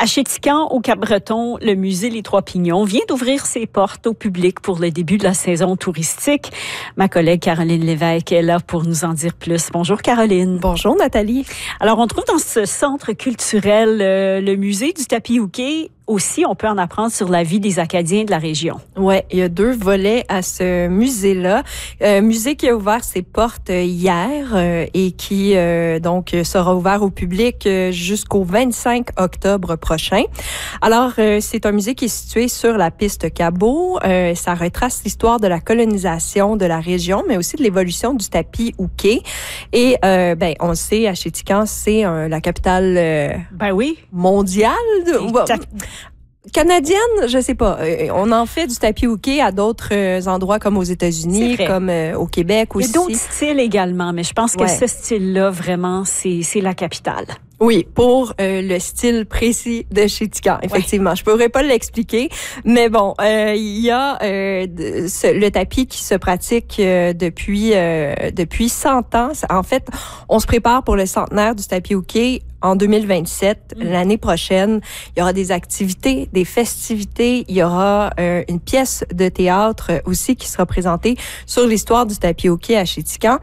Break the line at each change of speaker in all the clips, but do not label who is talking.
Chéticamp, au Cap-Breton, le musée Les Trois Pignons vient d'ouvrir ses portes au public pour le début de la saison touristique. Ma collègue Caroline Lévesque est là pour nous en dire plus. Bonjour Caroline.
Bonjour Nathalie.
Alors, on trouve dans ce centre culturel le musée du tapis houquet. Aussi, on peut en apprendre sur la vie des Acadiens de la région.
Ouais, il y a 2 volets à ce musée-là. Musée qui a ouvert ses portes hier et qui donc sera ouvert au public jusqu'au 25 octobre prochain. Alors, c'est un musée qui est situé sur la piste Cabot. Ça retrace l'histoire de la colonisation de la région, mais aussi de l'évolution du tapis houquet. Et on le sait, Chéticamp, c'est la capitale mondiale. Canadienne, je sais pas. On en fait du tapis houquet à d'autres endroits comme aux États-Unis, comme au Québec aussi.
Il y a d'autres styles également, mais je pense que ce style-là, vraiment, c'est la capitale.
Oui, pour le style précis de Chéticamp, effectivement. Ouais. Je pourrais pas l'expliquer, mais bon, il y a le tapis qui se pratique depuis 100 ans. En fait, on se prépare pour le centenaire du tapis houquet en 2027. L'année prochaine, il y aura des activités, des festivités. Il y aura une pièce de théâtre aussi qui sera présentée sur l'histoire du tapis houquet à Chéticamp.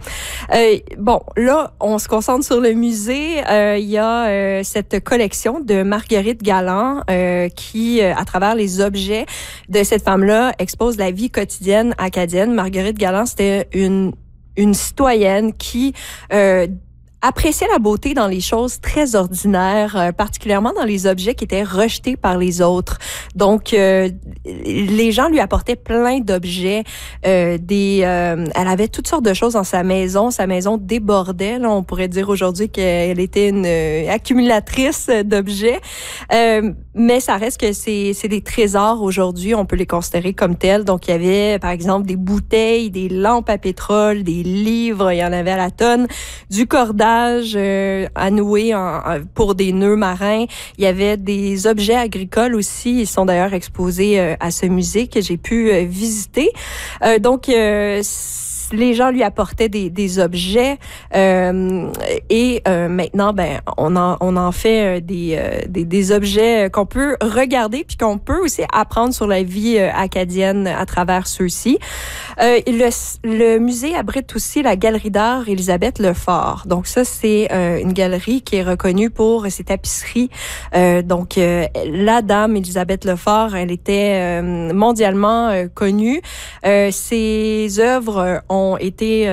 Là, on se concentre sur le musée. Il y a cette collection de Marguerite Galland qui, à travers les objets de cette femme-là, expose la vie quotidienne acadienne. Marguerite Galland, c'était une citoyenne qui appréciait la beauté dans les choses très ordinaires, particulièrement dans les objets qui étaient rejetés par les autres. Donc, les gens lui apportaient plein d'objets. Elle avait toutes sortes de choses dans sa maison. Sa maison débordait. Là, on pourrait dire aujourd'hui qu'elle était une accumulatrice d'objets. Mais ça reste que c'est des trésors aujourd'hui. On peut les considérer comme tels. Donc, il y avait, par exemple, des bouteilles, des lampes à pétrole, des livres. Il y en avait à la tonne, du cordage à nouer pour des nœuds marins. Il y avait des objets agricoles aussi. Ils sont d'ailleurs exposés à ce musée que j'ai pu visiter. Les gens lui apportaient des objets et maintenant on en fait des objets qu'on peut regarder puis qu'on peut aussi apprendre sur la vie acadienne à travers ceux-ci. Le musée abrite aussi la galerie d'art Élisabeth Lefort. Donc ça c'est une galerie qui est reconnue pour ses tapisseries. La dame Élisabeth Lefort, elle était mondialement connue. Ses œuvres ont été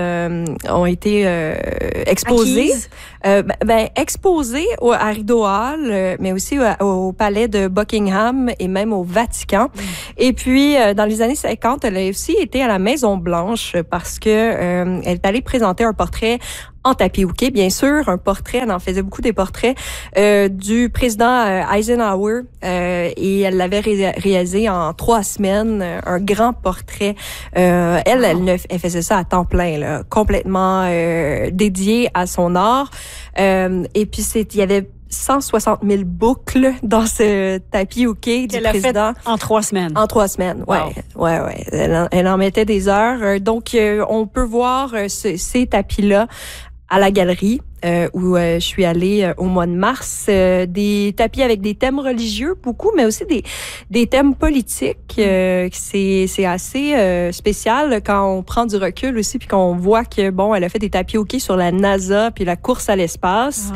exposées. Exposées à Rideau Hall, mais aussi au palais de Buckingham et même au Vatican. Et puis, dans les années 50, elle a aussi été à la Maison-Blanche parce que elle est allée présenter un portrait en tapis houquet, bien sûr, un portrait, elle en faisait beaucoup des portraits du président Eisenhower et elle l'avait réalisé en 3 semaines, un grand portrait. Elle faisait ça à temps plein, là, complètement dédié à son art. Et puis il y avait 160 000 boucles dans ce tapis houquet du président.
En 3 semaines.
En 3 semaines, ouais. Elle en mettait des heures. Donc, on peut voir ces tapis-là à la galerie où je suis allée au mois de mars. Des tapis avec des thèmes religieux, beaucoup, mais aussi des thèmes politiques. C'est assez spécial quand on prend du recul aussi, puis qu'on voit que, elle a fait des tapis houquet sur la NASA, puis la course à l'espace.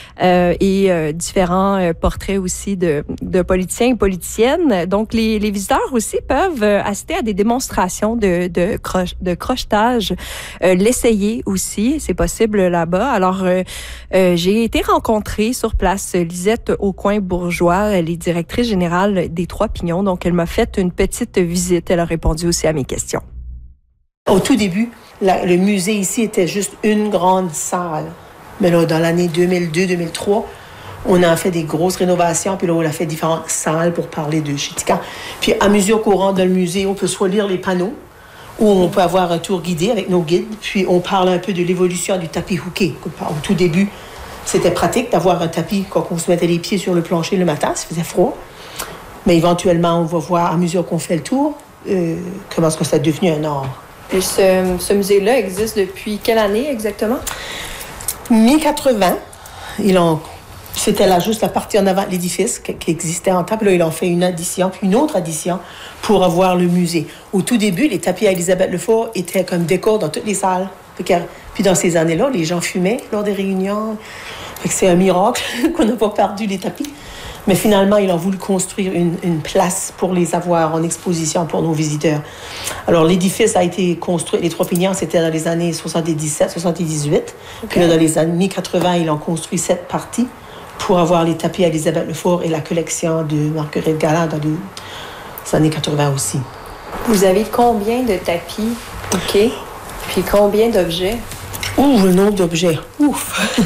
Et différents portraits aussi de politiciens et politiciennes. Donc, les visiteurs aussi peuvent assister à des démonstrations de crochetage. L'essayer aussi, c'est possible là-bas. Alors, j'ai été rencontrer sur place Lisette Aucoin-Bourgeois, elle est directrice générale des Trois Pignons. Donc, elle m'a fait une petite visite. Elle a répondu aussi à mes questions.
Au tout début, le musée ici était juste une grande salle. Mais là, dans l'année 2002-2003, on a fait des grosses rénovations, puis là, on a fait différentes salles pour parler de Chéticamp. Puis, à mesure qu'on rentre dans le musée, on peut soit lire les panneaux, où on peut avoir un tour guidé avec nos guides, puis on parle un peu de l'évolution du tapis houquet. Au tout début, c'était pratique d'avoir un tapis quand on se mettait les pieds sur le plancher le matin, ça faisait froid. Mais éventuellement, on va voir, à mesure qu'on fait le tour, comment est-ce que ça a devenu un art.
Et ce musée-là existe depuis quelle année exactement?
Mi-80. Ils ont C'était là juste la partie en avant de l'édifice qui existait en temps. Puis là, ils ont fait une addition, puis une autre addition pour avoir le musée. Au tout début, les tapis à Élisabeth Lefort étaient comme décor dans toutes les salles. Puis dans ces années-là, les gens fumaient lors des réunions. Fait que c'est un miracle qu'on n'a pas perdu les tapis. Mais finalement, ils ont voulu construire une place pour les avoir en exposition pour nos visiteurs. Alors, l'édifice a été construit, les Trois Pignons, c'était dans les années 77, 78. Okay. Puis là, dans les années 80, ils ont construit cette partie pour avoir les tapis à Élisabeth Lefort et la collection de Marguerite Galland dans les années 80 aussi.
Vous avez combien de tapis? OK. Puis combien d'objets?
Ouh, le nombre d'objets. Ouf!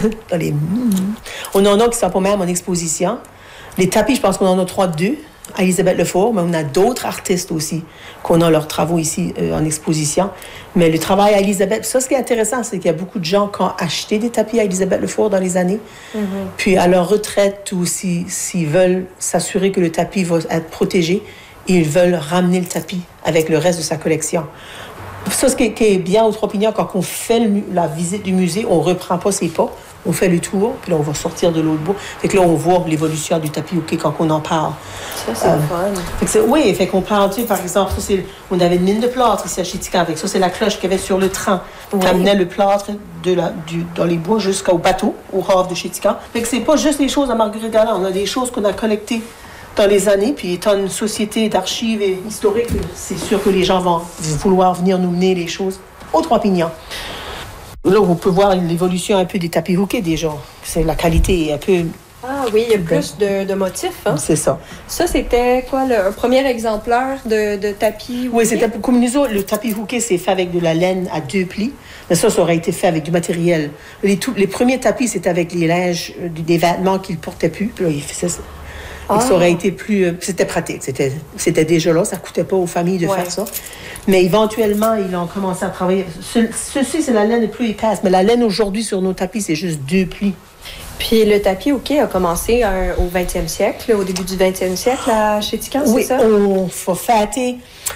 On en a qui sont pas même en exposition. Les tapis, je pense qu'on en a 2 à Élisabeth Lefort, mais on a d'autres artistes aussi qu'on a leurs travaux ici en exposition. Mais le travail à Élisabeth, ça, ce qui est intéressant, c'est qu'il y a beaucoup de gens qui ont acheté des tapis à Élisabeth Lefort dans les années. Mm-hmm. Puis à leur retraite ou s'ils veulent s'assurer que le tapis va être protégé, ils veulent ramener le tapis avec le reste de sa collection. Ça, ce qui est bien aux Trois Pignons, quand on fait la visite du musée, on ne reprend pas ses pas. On fait le tour, puis là, on va sortir de l'autre bout. Fait que là, on voit l'évolution du tapis hockey quand on en parle.
Ça, c'est fun.
Oui, fait qu'on parle, tu sais, par exemple, on avait une mine de plâtre ici à Chéticamp. Ça, c'est la cloche qu'il y avait sur le train. Qui amenait le plâtre dans les bois jusqu'au bateau, au havre de Chéticamp. Fait que c'est pas juste les choses à Marguerite Galland. On a des choses qu'on a collectées dans les années, puis étant une société d'archives et historiques, c'est sûr que les gens vont vouloir venir nous mener les choses aux Trois Pignons. Là, on peut voir l'évolution un peu des tapis hookés déjà. C'est la qualité un peu...
Ah oui, il y a plus de motifs. Hein?
C'est ça.
Ça, c'était quoi, un premier exemplaire de tapis hooké?
Oui, c'était comme nous autres. Le tapis hooké, c'est fait avec de la laine à 2 plis. Mais ça aurait été fait avec du matériel. Les premiers tapis, c'était avec les linges, des vêtements qu'ils ne portaient plus. Puis là, ils faisaient ça. Et ça aurait été plus... c'était pratique. C'était déjà là. Ça ne coûtait pas aux familles de faire ça. Mais éventuellement, ils ont commencé à travailler. Ceci, c'est la laine plus épaisse. Mais la laine aujourd'hui sur nos tapis, c'est juste 2 plis.
Puis le tapis hockey a commencé au 20e siècle, au début du 20e siècle à Chéticamp,
oui,
c'est ça?
Oui, on va fêter...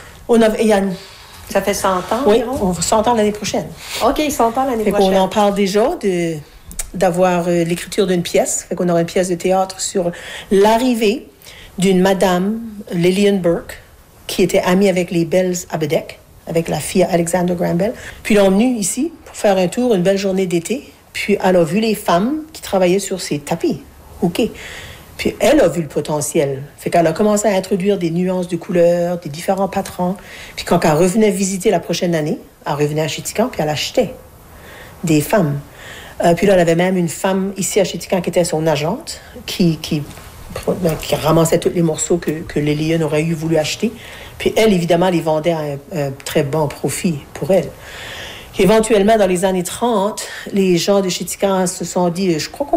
Ça fait 100 ans
oui,
environ?
on va 100 ans l'année prochaine.
OK, 100 ans l'année prochaine.
On en parle déjà d'avoir l'écriture d'une pièce. Fait qu'on aura une pièce de théâtre sur l'arrivée d'une madame, Lillian Burke, qui était amie avec les Bells à Bedeck, avec la fille Alexander Graham Bell. Puis elle est venue ici pour faire un tour, une belle journée d'été. Puis elle a vu les femmes qui travaillaient sur ces tapis. OK. Puis elle a vu le potentiel. Fait qu'elle a commencé à introduire des nuances de couleurs, des différents patrons. Puis quand elle revenait visiter la prochaine année, elle revenait à Chéticamp, puis elle achetait des femmes. Puis là, elle avait même une femme ici à Chéticamp qui était son agente, qui ramassait tous les morceaux que Lillian aurait voulu acheter. Puis elle, évidemment, les vendait à un très bon profit pour elle. Éventuellement, dans les années 30, les gens de Chéticamp se sont dit, je crois qu'on